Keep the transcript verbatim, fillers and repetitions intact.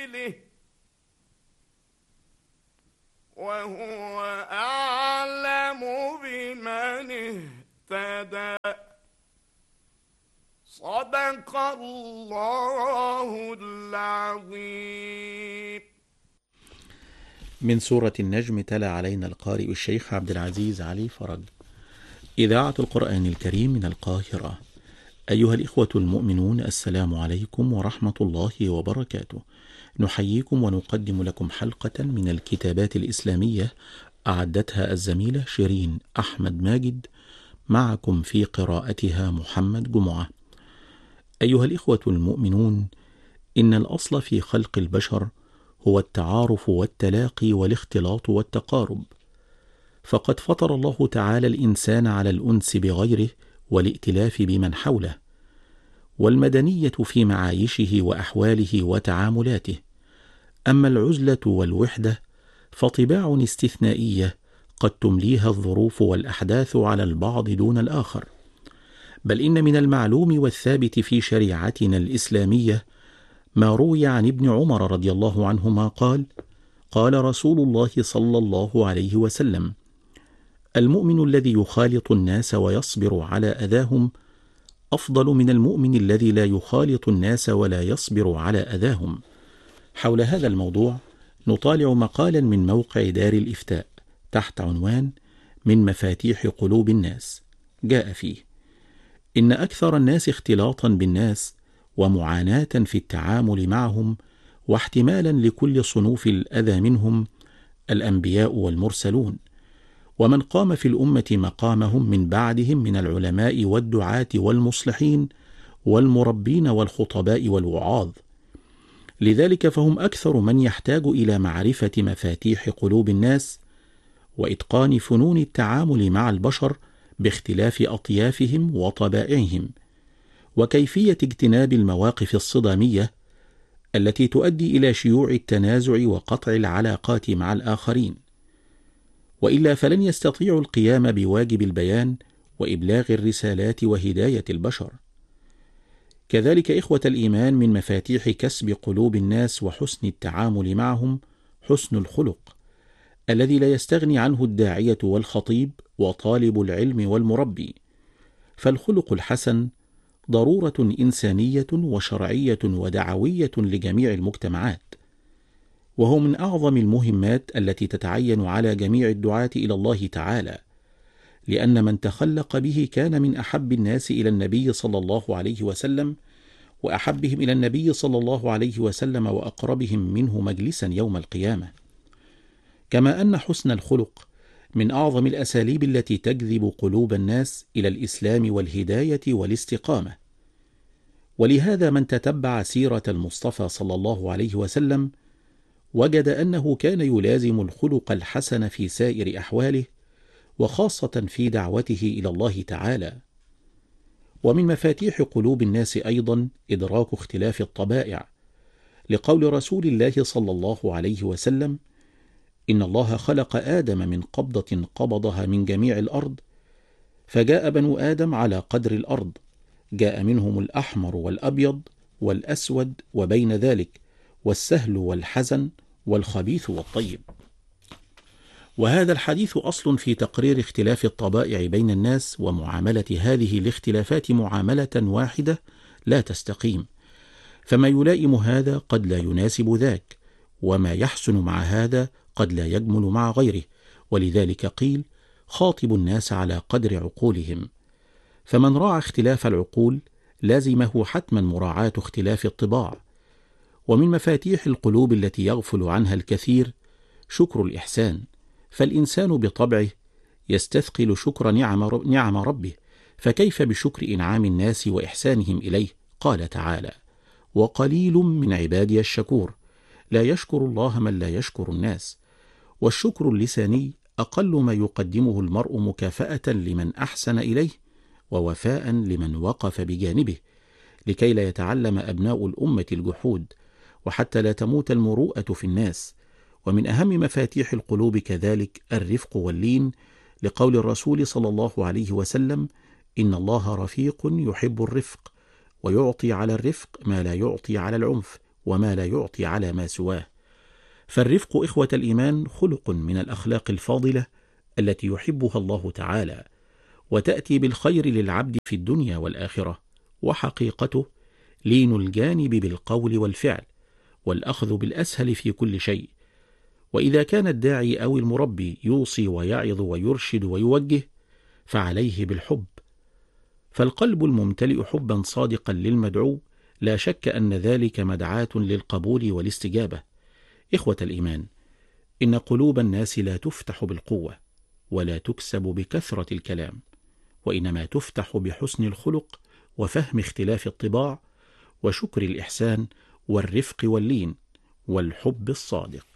سبيله وهو أعلم بمن اهتدى. صدق الله العظيم. من سورة النجم تلا علينا القارئ الشيخ عبد العزيز علي فرج. إذاعة القرآن الكريم من القاهرة. أيها الإخوة المؤمنون، السلام عليكم ورحمة الله وبركاته. نحييكم ونقدم لكم حلقة من الكتابات الإسلامية أعدتها الزميلة شيرين أحمد ماجد، معكم في قراءتها محمد جمعة. أيها الإخوة المؤمنون، إن الأصل في خلق البشر هو التعارف والتلاقي والاختلاط والتقارب، فقد فطر الله تعالى الإنسان على الأنس بغيره والائتلاف بمن حوله، والمدنية في معايشه وأحواله وتعاملاته. أما العزلة والوحدة فطباع استثنائية قد تمليها الظروف والأحداث على البعض دون الآخر. بل إن من المعلوم والثابت في شريعتنا الإسلامية ما روي عن ابن عمر رضي الله عنهما قال: قال رسول الله صلى الله عليه وسلم: المؤمن الذي يخالط الناس ويصبر على أذاهم أفضل من المؤمن الذي لا يخالط الناس ولا يصبر على أذاهم. حول هذا الموضوع نطالع مقالا من موقع دار الإفتاء تحت عنوان من مفاتيح قلوب الناس. جاء فيه: إن أكثر الناس اختلاطا بالناس ومعاناة في التعامل معهم واحتمالا لكل صنوف الأذى منهم الأنبياء والمرسلون، ومن قام في الأمة مقامهم من بعدهم من العلماء والدعاة والمصلحين والمربين والخطباء والوعاظ. لذلك فهم أكثر من يحتاج إلى معرفة مفاتيح قلوب الناس وإتقان فنون التعامل مع البشر باختلاف أطيافهم وطبائعهم، وكيفية اجتناب المواقف الصدامية التي تؤدي إلى شيوع التنازع وقطع العلاقات مع الآخرين، وإلا فلن يستطيعوا القيام بواجب البيان وإبلاغ الرسالات وهداية البشر. كذلك إخوة الإيمان، من مفاتيح كسب قلوب الناس وحسن التعامل معهم حسن الخلق، الذي لا يستغني عنه الداعية والخطيب وطالب العلم والمربي. فالخلق الحسن ضرورة إنسانية وشرعية ودعوية لجميع المجتمعات، وهو من أعظم المهمات التي تتعين على جميع الدعاة إلى الله تعالى، لأن من تخلق به كان من أحب الناس إلى النبي صلى الله عليه وسلم، وأحبهم إلى النبي صلى الله عليه وسلم وأقربهم منه مجلسا يوم القيامة. كما أن حسن الخلق من أعظم الأساليب التي تجذب قلوب الناس إلى الإسلام والهداية والاستقامة. ولهذا من تتبع سيرة المصطفى صلى الله عليه وسلم وجد أنه كان يلازم الخلق الحسن في سائر أحواله، وخاصة في دعوته إلى الله تعالى. ومن مفاتيح قلوب الناس أيضا إدراك اختلاف الطبائع، لقول رسول الله صلى الله عليه وسلم: إن الله خلق آدم من قبضة قبضها من جميع الأرض، فجاء بنو آدم على قدر الأرض، جاء منهم الأحمر والأبيض والأسود وبين ذلك، والسهل والحزن والخبيث والطيب. وهذا الحديث أصل في تقرير اختلاف الطبائع بين الناس، ومعاملة هذه الاختلافات معاملة واحدة لا تستقيم، فما يلائم هذا قد لا يناسب ذاك، وما يحسن مع هذا قد لا يجمل مع غيره. ولذلك قيل: خاطب الناس على قدر عقولهم. فمن راعى اختلاف العقول لازمه حتما مراعاة اختلاف الطباع. ومن مفاتيح القلوب التي يغفل عنها الكثير شكر الإحسان، فالإنسان بطبعه يستثقل شكر نعم, نعم ربه، فكيف بشكر إنعام الناس وإحسانهم إليه؟ قال تعالى: وقليل من عبادي الشكور. لا يشكر الله من لا يشكر الناس. والشكر اللساني أقل ما يقدمه المرء مكافأة لمن أحسن إليه ووفاء لمن وقف بجانبه، لكي لا يتعلم أبناء الأمة الجحود، وحتى لا تموت المروءة في الناس. ومن أهم مفاتيح القلوب كذلك الرفق واللين، لقول الرسول صلى الله عليه وسلم: إن الله رفيق يحب الرفق، ويعطي على الرفق ما لا يعطي على العنف، وما لا يعطي على ما سواه. فالرفق إخوة الإيمان خلق من الأخلاق الفاضلة التي يحبها الله تعالى، وتأتي بالخير للعبد في الدنيا والآخرة، وحقيقته لين الجانب بالقول والفعل، والأخذ بالأسهل في كل شيء. وإذا كان الداعي أو المربي يوصي ويعظ ويرشد ويوجه فعليه بالحب، فالقلب الممتلئ حبا صادقا للمدعو لا شك أن ذلك مدعاة للقبول والاستجابة. إخوة الإيمان، إن قلوب الناس لا تفتح بالقوة ولا تكسب بكثرة الكلام، وإنما تفتح بحسن الخلق وفهم اختلاف الطباع وشكر الإحسان والرفق واللين والحب الصادق.